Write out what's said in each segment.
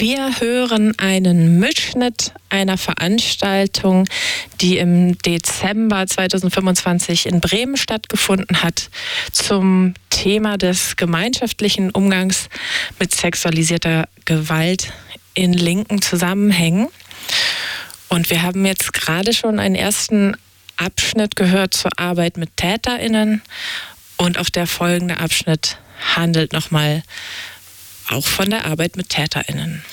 Wir hören einen Mitschnitt einer Veranstaltung, die im Dezember 2025 in Bremen stattgefunden hat, zum Thema des gemeinschaftlichen Umgangs mit sexualisierter Gewalt in linken Zusammenhängen. Und wir haben jetzt gerade schon einen ersten Abschnitt gehört zur Arbeit mit TäterInnen. Und auch der folgende Abschnitt handelt nochmal auch von der Arbeit mit TäterInnen.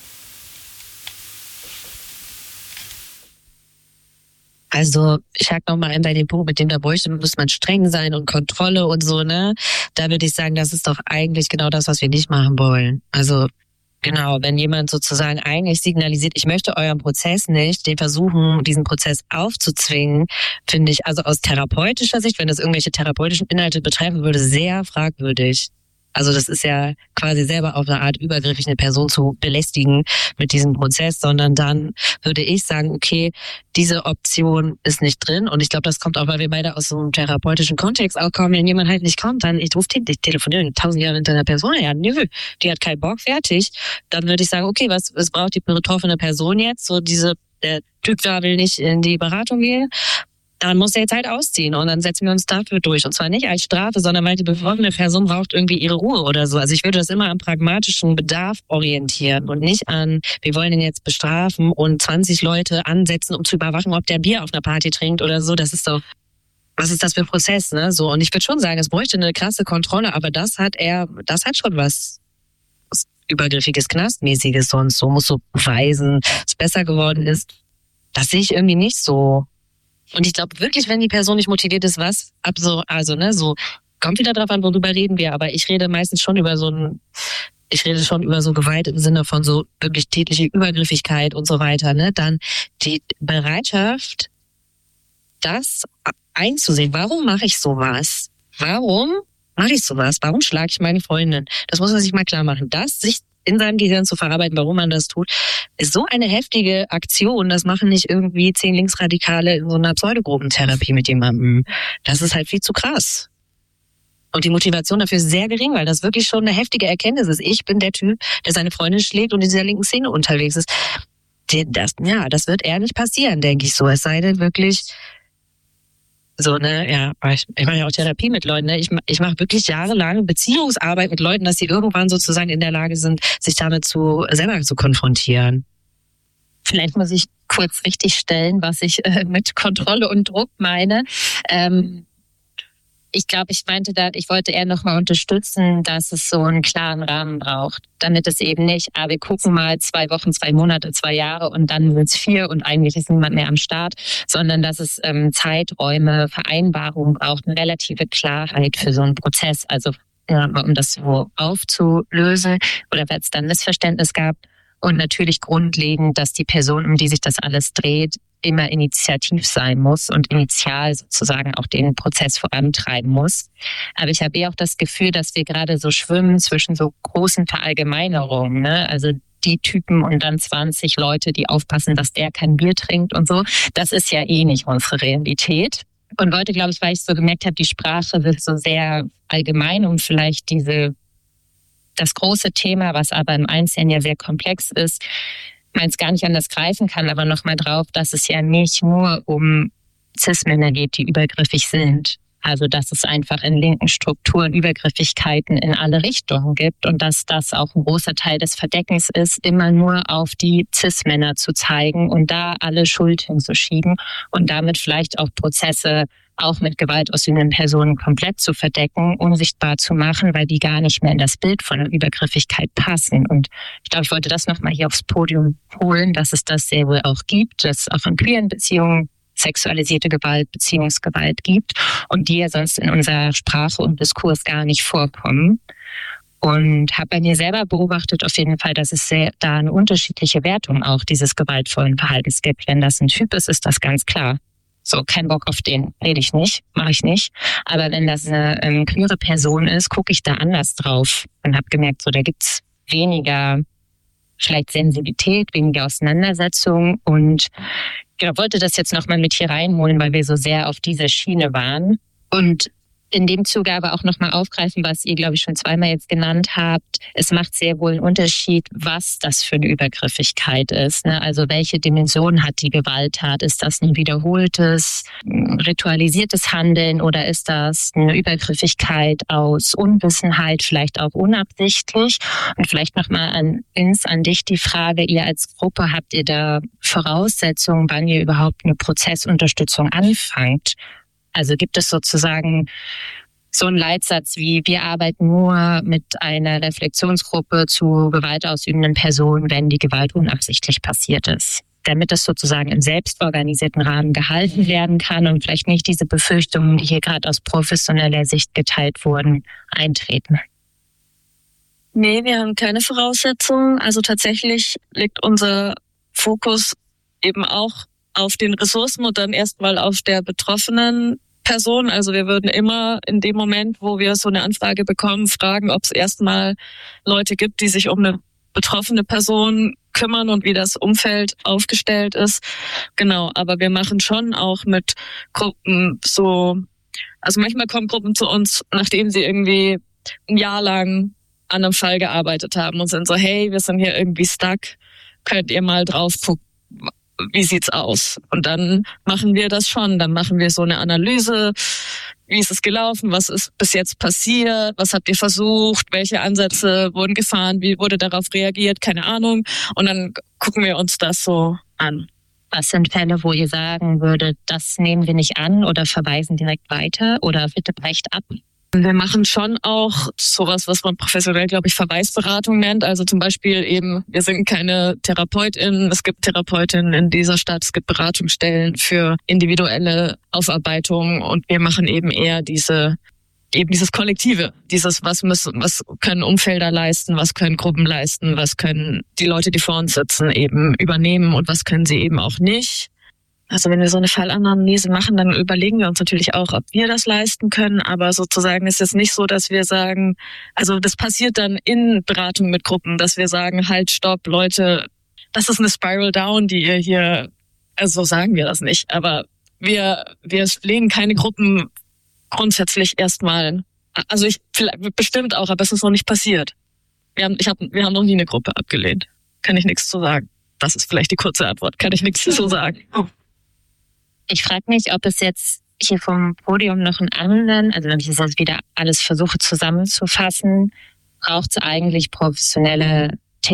Also ich hake nochmal ein bei dem Punkt, mit dem da muss man streng sein und Kontrolle und so, ne? Da würde ich sagen, das ist doch eigentlich genau das, was wir nicht machen wollen. Also genau, wenn jemand sozusagen eigentlich signalisiert, ich möchte euren Prozess nicht, den versuchen, diesen Prozess aufzuzwingen, finde ich also aus therapeutischer Sicht, wenn das irgendwelche therapeutischen Inhalte betreffen würde, sehr fragwürdig. Also das ist ja quasi selber auf eine Art übergriffig, eine Person zu belästigen mit diesem Prozess, sondern dann würde ich sagen, okay, diese Option ist nicht drin. Und ich glaube, das kommt auch, weil wir beide aus so einem therapeutischen Kontext auch kommen. Wenn jemand halt nicht kommt, dann ich telefoniere 1000 Jahre hinter einer Person, ja, nö, die hat keinen Bock, fertig. Dann würde ich sagen, okay, was braucht die betroffene Person jetzt? So der Typ da will nicht in die Beratung gehen. Dann muss er jetzt halt ausziehen und dann setzen wir uns dafür durch. Und zwar nicht als Strafe, sondern weil die betroffene Person braucht irgendwie ihre Ruhe oder so. Also ich würde das immer am pragmatischen Bedarf orientieren und nicht an, wir wollen ihn jetzt bestrafen und 20 Leute ansetzen, um zu überwachen, ob der Bier auf einer Party trinkt oder so. Das ist doch, was ist das für ein Prozess, ne? So. Und ich würde schon sagen, es bräuchte eine krasse Kontrolle, aber das hat schon was übergriffiges, Knastmäßiges sonst. So muss so beweisen, dass es besser geworden ist. Das sehe ich irgendwie nicht so. Und ich glaube wirklich, wenn die Person nicht motiviert ist, so kommt wieder drauf an, worüber reden wir. Aber ich rede meistens schon über so Gewalt im Sinne von so wirklich tätliche Übergriffigkeit und so weiter, ne? Dann die Bereitschaft, das einzusehen. Warum mache ich sowas? Warum schlage ich meine Freundin? Das muss man sich mal klar machen. Das sich in seinem Gehirn zu verarbeiten, warum man das tut, ist so eine heftige Aktion. Das machen nicht irgendwie 10 Linksradikale in so einer Pseudogruppentherapie mit jemandem. Das ist halt viel zu krass. Und die Motivation dafür ist sehr gering, weil das wirklich schon eine heftige Erkenntnis ist. Ich bin der Typ, der seine Freundin schlägt und in dieser linken Szene unterwegs ist. Das wird eher nicht passieren, denke ich so. Es sei denn wirklich so, ne, ja, ich mache ja auch Therapie mit Leuten, ne? Ich mache wirklich jahrelang Beziehungsarbeit mit Leuten, dass sie irgendwann sozusagen in der Lage sind, sich damit selber zu konfrontieren. Vielleicht muss ich kurz richtigstellen, was ich mit Kontrolle und Druck meine. Ich glaube, ich wollte eher nochmal unterstützen, dass es so einen klaren Rahmen braucht, damit es eben nicht, wir gucken mal 2 Wochen, 2 Monate, 2 Jahre und dann wird es 4 und eigentlich ist niemand mehr am Start, sondern dass es Zeiträume, Vereinbarungen braucht, eine relative Klarheit für so einen Prozess, also um das so aufzulösen oder wenn es dann Missverständnis gab. Und natürlich grundlegend, dass die Person, um die sich das alles dreht, immer initiativ sein muss und initial sozusagen auch den Prozess vorantreiben muss. Aber ich habe auch das Gefühl, dass wir gerade so schwimmen zwischen so großen Verallgemeinerungen, ne? Also die Typen und dann 20 Leute, die aufpassen, dass der kein Bier trinkt und so. Das ist ja eh nicht unsere Realität. Und heute, glaube ich, weil ich so gemerkt habe, die Sprache wird so sehr allgemein und vielleicht das große Thema, was aber im Einzelnen ja sehr komplex ist, man es gar nicht anders greifen kann, aber nochmal drauf, dass es ja nicht nur um Cis-Männer geht, die übergriffig sind. Also dass es einfach in linken Strukturen Übergriffigkeiten in alle Richtungen gibt und dass das auch ein großer Teil des Verdeckens ist, immer nur auf die Cis-Männer zu zeigen und da alle Schuld hinzuschieben und damit vielleicht auch Prozesse auch mit gewaltausübenden Personen komplett zu verdecken, unsichtbar zu machen, weil die gar nicht mehr in das Bild von der Übergriffigkeit passen. Und ich glaube, ich wollte das nochmal hier aufs Podium holen, dass es das sehr wohl auch gibt, dass es auch in queeren Beziehungen sexualisierte Gewalt, Beziehungsgewalt gibt und die ja sonst in unserer Sprache und Diskurs gar nicht vorkommen. Und habe bei mir selber beobachtet auf jeden Fall, dass es da eine unterschiedliche Wertung auch dieses gewaltvollen Verhaltens gibt. Wenn das ein Typ ist, ist das ganz klar. So, kein Bock auf den, rede ich nicht, mache ich nicht. Aber wenn das eine queere Person ist, gucke ich da anders drauf und habe gemerkt, so da gibt's weniger vielleicht Sensibilität, weniger Auseinandersetzung und wollte das jetzt nochmal mit hier reinholen, weil wir so sehr auf dieser Schiene waren. Und in dem Zuge aber auch nochmal aufgreifen, was ihr, glaube ich, schon zweimal jetzt genannt habt. Es macht sehr wohl einen Unterschied, was das für eine Übergriffigkeit ist. Ne? Also welche Dimension hat die Gewalttat? Ist das ein wiederholtes, ritualisiertes Handeln oder ist das eine Übergriffigkeit aus Unwissenheit, vielleicht auch unabsichtlich? Und vielleicht nochmal an dich die Frage, ihr als Gruppe, habt ihr da Voraussetzungen, wann ihr überhaupt eine Prozessunterstützung anfangt? Also gibt es sozusagen so einen Leitsatz wie, wir arbeiten nur mit einer Reflexionsgruppe zu gewaltausübenden Personen, wenn die Gewalt unabsichtlich passiert ist, damit es sozusagen im selbstorganisierten Rahmen gehalten werden kann und vielleicht nicht diese Befürchtungen, die hier gerade aus professioneller Sicht geteilt wurden, eintreten. Nee, wir haben keine Voraussetzungen. Also tatsächlich liegt unser Fokus eben auch auf den Ressourcen und dann erstmal auf der betroffenen Person. Also wir würden immer in dem Moment, wo wir so eine Anfrage bekommen, fragen, ob es erstmal Leute gibt, die sich um eine betroffene Person kümmern und wie das Umfeld aufgestellt ist. Genau, aber wir machen schon auch mit Gruppen so, also manchmal kommen Gruppen zu uns, nachdem sie irgendwie ein Jahr lang an einem Fall gearbeitet haben und sind so, hey, wir sind hier irgendwie stuck, könnt ihr mal drauf gucken, wie sieht's aus? Und dann machen wir das schon. Dann machen wir so eine Analyse. Wie ist es gelaufen? Was ist bis jetzt passiert? Was habt ihr versucht? Welche Ansätze wurden gefahren? Wie wurde darauf reagiert? Keine Ahnung. Und dann gucken wir uns das so an. Was sind Fälle, wo ihr sagen würdet, das nehmen wir nicht an oder verweisen direkt weiter oder bitte brecht ab? Wir machen schon auch sowas, was man professionell, glaube ich, Verweisberatung nennt. Also zum Beispiel eben, wir sind keine TherapeutInnen. Es gibt Therapeutinnen in dieser Stadt. Es gibt Beratungsstellen für individuelle Aufarbeitung. Und wir machen eben eher dieses Kollektive. Was können Umfelder leisten? Was können Gruppen leisten? Was können die Leute, die vor uns sitzen, eben übernehmen? Und was können sie eben auch nicht? Also wenn wir so eine Fallanalyse machen, dann überlegen wir uns natürlich auch, ob wir das leisten können. Aber sozusagen ist es nicht so, dass wir sagen, also das passiert dann in Beratung mit Gruppen, dass wir sagen, halt, stopp, Leute, das ist eine Spiral Down, die ihr hier, also so sagen wir das nicht. Aber wir legen keine Gruppen grundsätzlich erstmal, also bestimmt auch, aber es ist noch nicht passiert. Wir haben noch nie eine Gruppe abgelehnt. Kann ich nichts zu sagen. Das ist vielleicht die kurze Antwort. Kann ich nichts zu sagen. Ich frage mich, ob es jetzt hier vom Podium noch einen anderen, also wenn ich das jetzt wieder alles versuche zusammenzufassen, braucht es eigentlich professionelle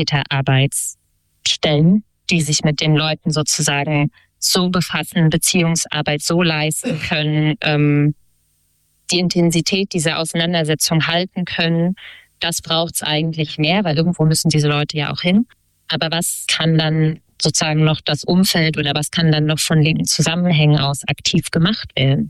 Täterarbeitsstellen, die sich mit den Leuten sozusagen so befassen, Beziehungsarbeit so leisten können, die Intensität dieser Auseinandersetzung halten können. Das braucht es eigentlich mehr, weil irgendwo müssen diese Leute ja auch hin. Aber was kann dann sozusagen noch das Umfeld oder was kann dann noch von linken Zusammenhängen aus aktiv gemacht werden?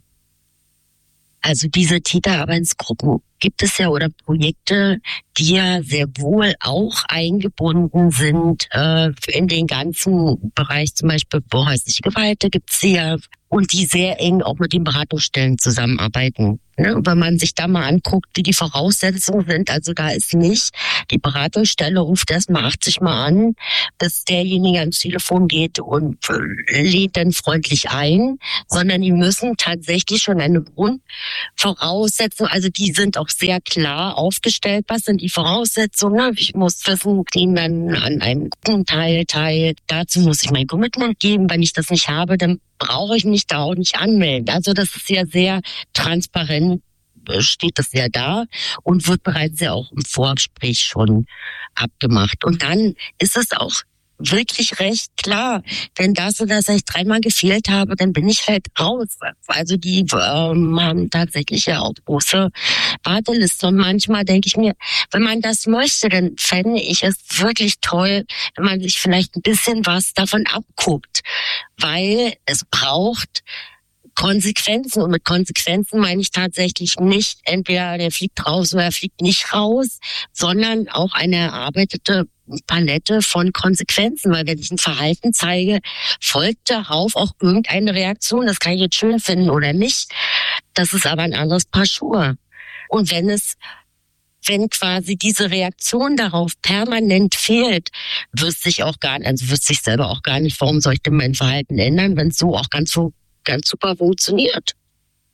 Also diese Täterarbeitsgruppen gibt es ja oder Projekte, die ja sehr wohl auch eingebunden sind in den ganzen Bereich, zum Beispiel häusliche Gewalt, da gibt's sie ja, und die sehr eng auch mit den Beratungsstellen zusammenarbeiten. Ne? Wenn man sich da mal anguckt, wie die Voraussetzungen sind, also da ist nicht, die Beratungsstelle ruft erstmal 80 Mal an, dass derjenige ans Telefon geht und lädt dann freundlich ein, sondern die müssen tatsächlich schon eine Grundvoraussetzung, also die sind auch sehr klar aufgestellt, was sind die Voraussetzungen, ich muss wissen, den dann an einem guten Teil, dazu muss ich mein Commitment geben, wenn ich das nicht habe, dann brauche ich mich da auch nicht anmelden. Also das ist ja sehr transparent, steht das ja da und wird bereits ja auch im Vorgespräch schon abgemacht. Und dann ist es auch wirklich recht klar, wenn das oder das ich 3-mal gefehlt habe, dann bin ich halt raus. Also die haben tatsächlich ja auch große Warteliste und manchmal denke ich mir, wenn man das möchte, dann fände ich es wirklich toll, wenn man sich vielleicht ein bisschen was davon abguckt, weil es braucht Konsequenzen und mit Konsequenzen meine ich tatsächlich nicht entweder der fliegt raus oder er fliegt nicht raus, sondern auch eine erarbeitete Palette von Konsequenzen, weil wenn ich ein Verhalten zeige, folgt darauf auch irgendeine Reaktion. Das kann ich jetzt schön finden oder nicht. Das ist aber ein anderes Paar Schuhe. Und wenn quasi diese Reaktion darauf permanent fehlt, wüsste ich selber auch gar nicht, warum soll ich denn mein Verhalten ändern, wenn es so auch ganz super funktioniert.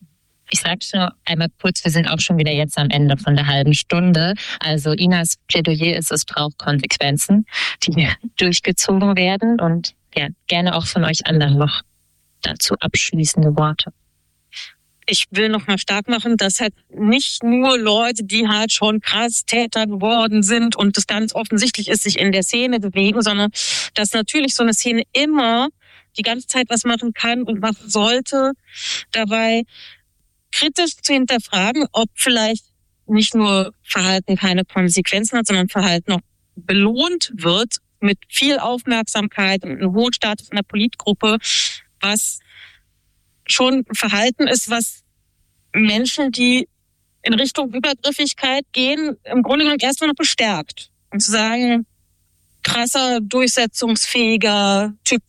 Ich sage schon einmal kurz, wir sind auch schon wieder jetzt am Ende von der halben Stunde. Also Inas Plädoyer ist, es braucht Konsequenzen, die durchgezogen werden. Und ja, gerne auch von euch anderen noch dazu abschließende Worte. Ich will noch mal stark machen, dass halt nicht nur Leute, die halt schon krass Täter geworden sind und das ganz offensichtlich ist, sich in der Szene bewegen, sondern dass natürlich so eine Szene immer die ganze Zeit was machen kann und machen sollte, dabei kritisch zu hinterfragen, ob vielleicht nicht nur Verhalten keine Konsequenzen hat, sondern Verhalten auch belohnt wird mit viel Aufmerksamkeit und einem hohen Status in der Politgruppe, was schon Verhalten ist, was Menschen, die in Richtung Übergriffigkeit gehen, im Grunde genommen erstmal noch bestärkt. Und zu sagen, krasser, durchsetzungsfähiger Typ,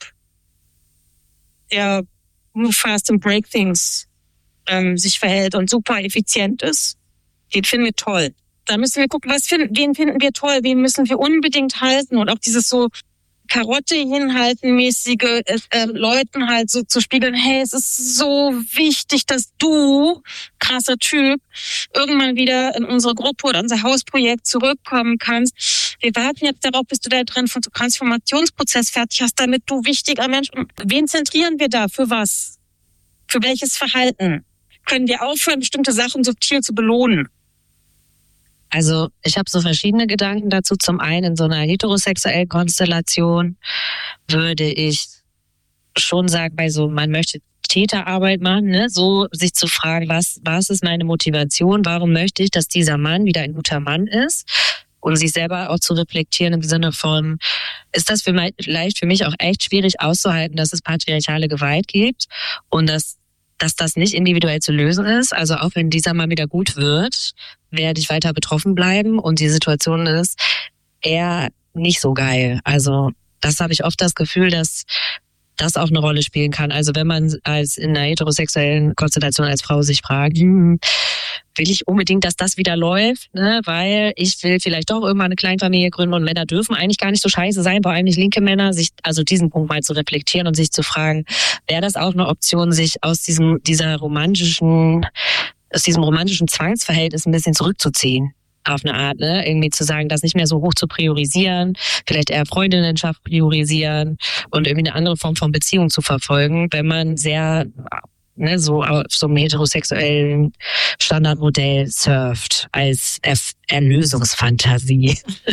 der move fast and break things sich verhält und super effizient ist, den finden wir toll. Da müssen wir gucken, wen finden wir toll, wen müssen wir unbedingt halten und auch dieses so Karotte hinhaltenmäßige Leuten halt so zu spiegeln, hey, es ist so wichtig, dass du, krasser Typ, irgendwann wieder in unsere Gruppe oder unser Hausprojekt zurückkommen kannst. Wir warten jetzt darauf, bis du da drin von Transformationsprozess fertig hast, damit du wichtiger Mensch. Wen zentrieren wir da? Für was? Für welches Verhalten? Können wir aufhören, bestimmte Sachen subtil zu belohnen? Also ich habe so verschiedene Gedanken dazu. Zum einen, in so einer heterosexuellen Konstellation würde ich schon sagen, bei so, man möchte Täterarbeit machen, ne? So sich zu fragen, was ist meine Motivation, warum möchte ich, dass dieser Mann wieder ein guter Mann ist? Und sich selber auch zu reflektieren im Sinne von, ist das vielleicht für mich auch echt schwierig auszuhalten, dass es patriarchale Gewalt gibt und dass das nicht individuell zu lösen ist. Also auch wenn dieser Mann wieder gut wird, werde ich weiter betroffen bleiben und die Situation ist eher nicht so geil. Also das habe ich oft das Gefühl, dass das auch eine Rolle spielen kann. Also wenn man als in einer heterosexuellen Konstellation als Frau sich fragt, will ich unbedingt, dass das wieder läuft, ne? Weil ich will vielleicht doch irgendwann eine Kleinfamilie gründen und Männer dürfen eigentlich gar nicht so scheiße sein, vor allem nicht linke Männer, sich also diesen Punkt mal zu reflektieren und sich zu fragen, wäre das auch eine Option, sich aus diesem romantischen Zwangsverhältnis ein bisschen zurückzuziehen. Auf eine Art, ne? Irgendwie zu sagen, das nicht mehr so hoch zu priorisieren, vielleicht eher Freundinnenschaft priorisieren und irgendwie eine andere Form von Beziehung zu verfolgen, wenn man sehr, ne, so auf so einem heterosexuellen Standardmodell surft als Erlösungsfantasie.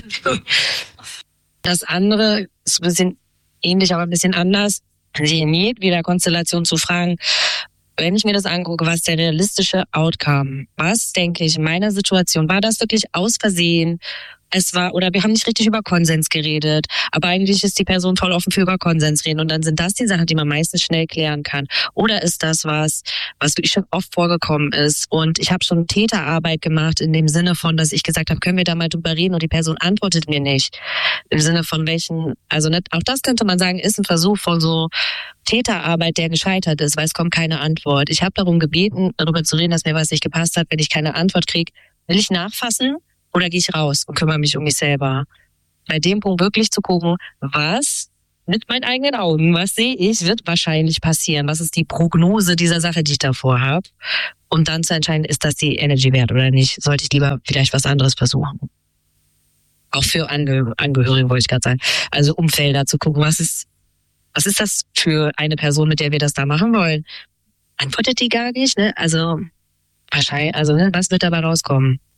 Das andere ist ein bisschen ähnlich, aber ein bisschen anders, sich in jeder Konstellation zu fragen, wenn ich mir das angucke, was der realistische Outcome, was denke ich in meiner Situation, war das wirklich aus Versehen? Oder wir haben nicht richtig über Konsens geredet, aber eigentlich ist die Person voll offen für über Konsens reden und dann sind das die Sachen, die man meistens schnell klären kann. Oder ist das was wirklich schon oft vorgekommen ist und ich habe schon Täterarbeit gemacht in dem Sinne von, dass ich gesagt habe, können wir da mal drüber reden und die Person antwortet mir nicht. Im Sinne von also nicht, auch das könnte man sagen, ist ein Versuch von so Täterarbeit, der gescheitert ist, weil es kommt keine Antwort. Ich habe darum gebeten, darüber zu reden, dass mir was nicht gepasst hat. Wenn ich keine Antwort kriege, will ich nachfassen oder gehe ich raus und kümmere mich um mich selber? Bei dem Punkt wirklich zu gucken, was mit meinen eigenen Augen, was sehe ich, wird wahrscheinlich passieren. Was ist die Prognose dieser Sache, die ich davor habe? Und dann zu entscheiden, ist das die Energy wert oder nicht? Sollte ich lieber vielleicht was anderes versuchen? Auch für Angehörige wollte ich gerade sagen. Also Umfelder zu gucken, was ist das für eine Person, mit der wir das da machen wollen? Antwortet die gar nicht, ne? Also wahrscheinlich, ne, was wird dabei rauskommen?